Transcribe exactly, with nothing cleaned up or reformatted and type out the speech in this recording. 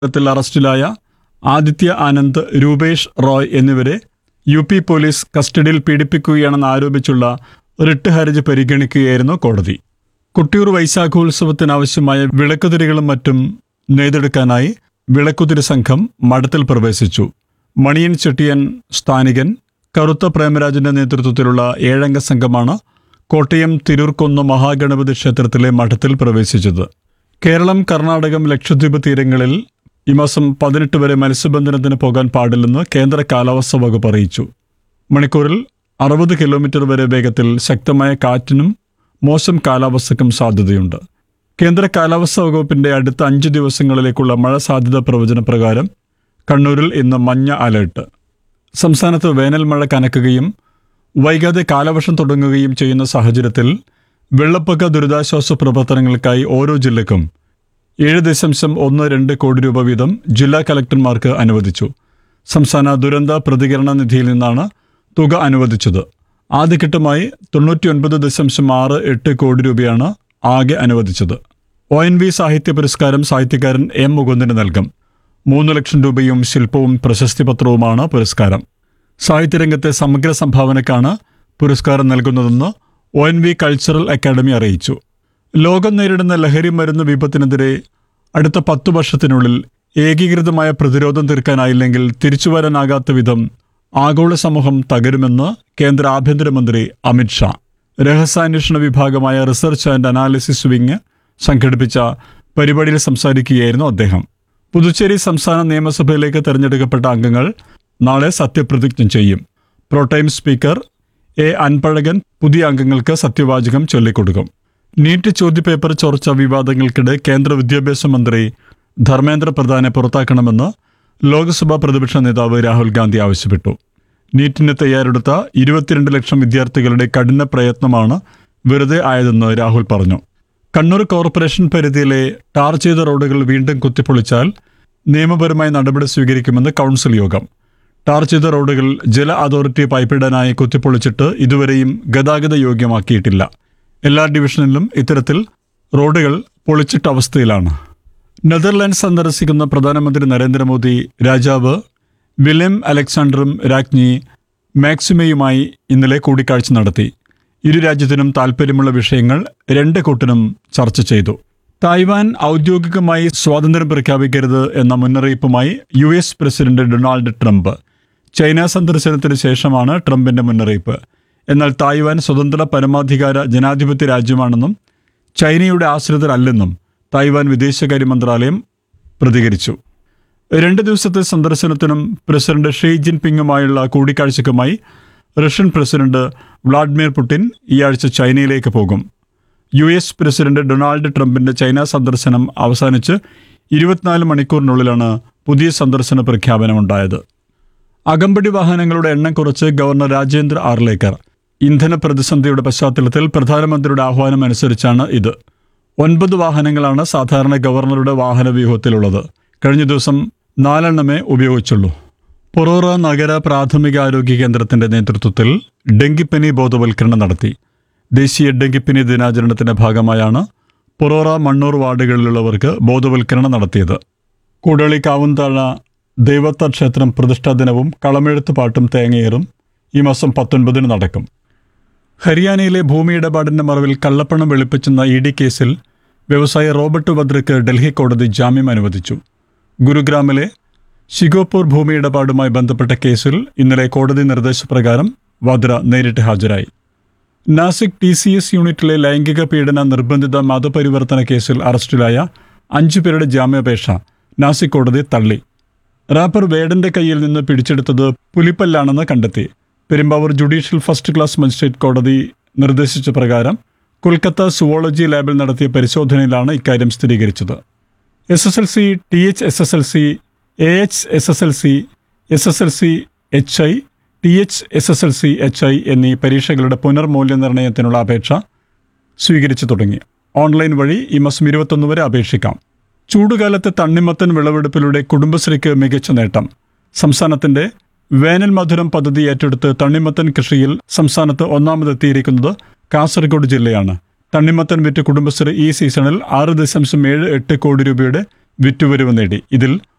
ത്തിൽ അറസ്റ്റിലായ ആദിത്യ ആനന്ദ്, രൂപേഷ് റോയ് എന്നിവരെ യു പി പോലീസ് കസ്റ്റഡിയിൽ പീഡിപ്പിക്കുകയാണെന്ന് ആരോപിച്ചുള്ള റിട്ട് ഹർജി പരിഗണിക്കുകയായിരുന്നു കോടതി. കൊട്ടിയൂർ വൈശാഖോത്സവത്തിനാവശ്യമായ വിളക്കുതിരികളും മറ്റും നെയ്തെടുക്കാനായി വിളക്കുതിരി സംഘം മഠത്തിൽ പ്രവേശിച്ചു. മണിയൻ ചെട്ടിയൻ സ്ഥാനികൻ കറുത്ത പ്രേമരാജന്റെ നേതൃത്വത്തിലുള്ള ഏഴംഗ സംഘമാണ് കോട്ടയം തിരൂർക്കൊന്ന് മഹാഗണപതി ക്ഷേത്രത്തിലെ മഠത്തിൽ പ്രവേശിച്ചത്. കേരളം, കർണാടകം, ലക്ഷദ്വീപ് തീരങ്ങളിൽ ഈ മാസം പതിനെട്ട് വരെ മത്സ്യബന്ധനത്തിന് പോകാൻ പാടില്ലെന്ന് കേന്ദ്ര കാലാവസ്ഥാ വകുപ്പ് അറിയിച്ചു. മണിക്കൂറിൽ അറുപത് കിലോമീറ്റർ വരെ വേഗത്തിൽ ശക്തമായ കാറ്റിനും മോശം കാലാവസ്ഥയ്ക്കും സാധ്യതയുണ്ട്. കേന്ദ്ര കാലാവസ്ഥാ വകുപ്പിന്റെ അടുത്ത അഞ്ച് ദിവസങ്ങളിലേക്കുള്ള മഴ സാധ്യതാ പ്രവചന പ്രകാരം കണ്ണൂരിൽ ഇന്ന് മഞ്ഞ അലേർട്ട്. സംസ്ഥാനത്ത് വേനൽ മഴ കനക്കുകയും വൈകാതെ കാലവർഷം തുടങ്ങുകയും ചെയ്യുന്ന സാഹചര്യത്തിൽ വെള്ളപ്പൊക്ക ദുരിതാശ്വാസ പ്രവർത്തനങ്ങൾക്കായി ഓരോ ജില്ലയ്ക്കും ഏഴ് ദശാംശം ഒന്ന് രണ്ട് കോടി രൂപ വീതം ജില്ലാ കലക്ടർമാർക്ക് അനുവദിച്ചു. സംസ്ഥാന ദുരന്ത പ്രതികരണ നിധിയിൽ നിന്നാണ് തുക അനുവദിച്ചത്. ആദ്യഘട്ടമായി തൊണ്ണൂറ്റിയൊൻപത് ദശാംശം ആറ് എട്ട് കോടി രൂപയാണ് ആകെ അനുവദിച്ചത്. ഒ എൻ വി സാഹിത്യ പുരസ്കാരം സാഹിത്യകാരൻ എം മുകുന്ദന് നൽകും. മൂന്ന് ലക്ഷം രൂപയും ശില്പവും പ്രശസ്തി പത്രവുമാണ് പുരസ്കാരം. സാഹിത്യരംഗത്തെ സമഗ്ര സംഭാവനക്കാണ് പുരസ്കാരം നൽകുന്നതെന്ന് O N V cultural academy അറിയിച്ചു. ലോകം നേരിടുന്ന ലഹരി മരുന്ന് വിപത്തിനെതിരെ അടുത്ത പത്തു വർഷത്തിനുള്ളിൽ ഏകീകൃതമായ പ്രതിരോധം തീർക്കാനായില്ലെങ്കിൽ തിരിച്ചുവരാനാകാത്ത വിധം ആഗോള സമൂഹം തകരുമെന്ന് കേന്ദ്ര ആഭ്യന്തരമന്ത്രി അമിത് ഷാ. രഹസ്യാന്വേഷണ വിഭാഗമായ റിസർച്ച് ആൻഡ് അനാലിസിസ് വിങ് സംഘടിപ്പിച്ച പരിപാടിയിൽ സംസാരിക്കുകയായിരുന്നു അദ്ദേഹം. പുതുച്ചേരി സംസ്ഥാന നിയമസഭയിലേക്ക് തെരഞ്ഞെടുക്കപ്പെട്ട അംഗങ്ങൾ നാളെ സത്യപ്രതിജ്ഞ ചെയ്യും. പ്രോടൈം സ്പീക്കർ എ അൻപഴകൻ പുതിയ അംഗങ്ങൾക്ക് സത്യവാചകം ചൊല്ലിക്കൊടുക്കും. നീറ്റ് ചോദ്യപേപ്പർ ചോർച്ച വിവാദങ്ങൾക്കിടെ കേന്ദ്ര വിദ്യാഭ്യാസ മന്ത്രി ധർമ്മേന്ദ്ര പ്രധാനെ പുറത്താക്കണമെന്ന് ലോക്സഭാ പ്രതിപക്ഷ നേതാവ് രാഹുൽ ഗാന്ധി ആവശ്യപ്പെട്ടു. നീറ്റിന് തയ്യാറെടുത്ത ഇരുപത്തിരണ്ട് ലക്ഷം വിദ്യാർത്ഥികളുടെ കഠിന പ്രയത്നമാണ് വെറുതെ ആയതെന്ന് രാഹുൽ പറഞ്ഞു. കണ്ണൂർ കോർപ്പറേഷൻ പരിധിയിലെ ടാർ ചെയ്ത റോഡുകൾ വീണ്ടും കുത്തിപ്പൊളിച്ചാൽ നിയമപരമായ നടപടി സ്വീകരിക്കുമെന്ന് കൗൺസിൽ യോഗം. ടാർ ചെയ്ത റോഡുകൾ ജല അതോറിറ്റി പൈപ്പിടാനായി കുത്തിപ്പൊളിച്ചിട്ട് ഇതുവരെയും ഗതാഗത യോഗ്യമാക്കിയിട്ടില്ല. എല്ലാ ഡിവിഷനിലും ഇത്തരത്തിൽ റോഡുകൾ പൊളിച്ചിട്ട അവസ്ഥയിലാണ്. നെതർലാൻഡ്സ് സന്ദർശിക്കുന്ന പ്രധാനമന്ത്രി നരേന്ദ്രമോദി രാജാവ് വില്യം അലക്സാണ്ടറും രാജ്ഞി മാക്സിമയുമായി ഇന്നലെ കൂടിക്കാഴ്ച നടത്തി. ഇരു രാജ്യത്തിനും താൽപ്പര്യമുള്ള വിഷയങ്ങൾ രണ്ട് കൂട്ടരും ചർച്ച ചെയ്തു. തായ്വാൻ ഔദ്യോഗികമായി സ്വാതന്ത്ര്യം പ്രഖ്യാപിക്കരുത് എന്ന മുന്നറിയിപ്പുമായി U S president Donald Trump. China സന്ദർശനത്തിന് ശേഷമാണ് ട്രംപിന്റെ മുന്നറിയിപ്പ്. എന്നാൽ തായ്വാൻ സ്വതന്ത്ര പരമാധികാര ജനാധിപത്യ രാജ്യമാണെന്നും ചൈനയുടെ ആശ്രിതരല്ലെന്നും തായ്വാൻ വിദേശകാര്യ മന്ത്രാലയം പ്രതികരിച്ചു. രണ്ട് ദിവസത്തെ സന്ദർശനത്തിനും president Xi ജിൻപിങ്ങുമായുള്ള കൂടിക്കാഴ്ചയ്ക്കുമായി Russian president Vladimir Putin ഈ ആഴ്ച ചൈനയിലേക്ക് പോകും. യു എസ് പ്രസിഡന്റ് ഡൊണാൾഡ് ട്രംപിന്റെ ചൈന സന്ദർശനം അവസാനിച്ച് ഇരുപത്തിനാല് മണിക്കൂറിനുള്ളിലാണ് പുതിയ സന്ദർശന പ്രഖ്യാപനമുണ്ടായത്. അകമ്പടി വാഹനങ്ങളുടെ എണ്ണം കുറച്ച് ഗവർണർ രാജേന്ദ്ര ആർലേക്കർ. ഇന്ധന പ്രതിസന്ധിയുടെ പശ്ചാത്തലത്തിൽ പ്രധാനമന്ത്രിയുടെ ആഹ്വാനം അനുസരിച്ചാണ് ഇത്. ഒൻപത് വാഹനങ്ങളാണ് സാധാരണ ഗവർണറുടെ വാഹന വ്യൂഹത്തിലുള്ളത്. കഴിഞ്ഞ ദിവസം നാലെണ്ണമേ ഉപയോഗിച്ചുള്ളൂ. പൊറോറ നഗര പ്രാഥമികാരോഗ്യ കേന്ദ്രത്തിന്റെ നേതൃത്വത്തിൽ ഡെങ്കിപ്പനി ബോധവൽക്കരണം നടത്തി. ദേശീയ ഡെങ്കിപ്പനി ദിനാചരണത്തിന്റെ ഭാഗമായാണ് പൊറോറ, മണ്ണൂർ വാർഡുകളിലുള്ളവർക്ക് ബോധവൽക്കരണം നടത്തിയത്. കൂടളി കാവുംതാഴ ദൈവത്ത ക്ഷേത്രം പ്രതിഷ്ഠാ ദിനവും കളമെഴുത്ത് പാട്ടും തേങ്ങയേറും ഈ മാസം പത്തൊൻപതിന് നടക്കും. ഹരിയാനയിലെ ഭൂമി ഇടപാടിന്റെ മറവിൽ കള്ളപ്പണം വെളുപ്പിച്ചെന്ന ഇ ഡി കേസിൽ വ്യവസായി റോബർട്ട് വദ്രയ്ക്ക് ഡൽഹി കോടതി ജാമ്യം അനുവദിച്ചു. ഗുരുഗ്രാമിലെ ശിഗോപൂർ ഭൂമി ഇടപാടുമായി ബന്ധപ്പെട്ട കേസിൽ ഇന്നലെ കോടതി നിർദ്ദേശപ്രകാരം വദ്ര നേരിട്ട് ഹാജരായി. നാസിക് ടി സി എസ് യൂണിറ്റിലെ ലൈംഗിക പീഡന നിർബന്ധിത മതപരിവർത്തന കേസിൽ അറസ്റ്റിലായ അഞ്ചു പേരുടെ ജാമ്യാപേക്ഷ നാസിക് കോടതി തള്ളി. റാപ്പർ വേടന്റെ കയ്യിൽ നിന്ന് പിടിച്ചെടുത്തത് പുലിപ്പല്ലാണെന്ന് കണ്ടെത്തി. Perumbavoor judicial first class magistrate കോടതി നിർദ്ദേശിച്ച പ്രകാരം കൊൽക്കത്ത സുവോളജി ലാബിൽ നടത്തിയ പരിശോധനയിലാണ് ഇക്കാര്യം സ്ഥിരീകരിച്ചത്. S S L C, T H S S L C, A H S S L C, S S L C H I, T H S S L C H I എന്നീ പരീക്ഷകളുടെ പുനർമൂല്യനിർണ്ണയത്തിനുള്ള അപേക്ഷ സ്വീകരിച്ചു തുടങ്ങി. ഓൺലൈൻ വഴി ഈ മാസം ഇരുപത്തൊന്ന് വരെ അപേക്ഷിക്കാം. ചൂടുകാലത്തെ തണ്ണിമത്തൻ വിളവെടുപ്പിലൂടെ കുടുംബശ്രീക്ക് മികച്ച നേട്ടം. സംസ്ഥാനത്തിന്റെ വേനൽ മധുരം പദ്ധതി ഏറ്റെടുത്ത് തണ്ണിമത്തൻ കൃഷിയിൽ സംസ്ഥാനത്ത് ഒന്നാമതെത്തിയിരിക്കുന്നത് കാസർഗോഡ് ജില്ലയാണ്. തണ്ണിമത്തൻ വിറ്റ് കുടുംബശ്രീ ഈ സീസണിൽ ആറ് ദശാംശം ഏഴ് എട്ട് കോടി രൂപയുടെ വിറ്റുവരവ് നേടി. ഇതിൽ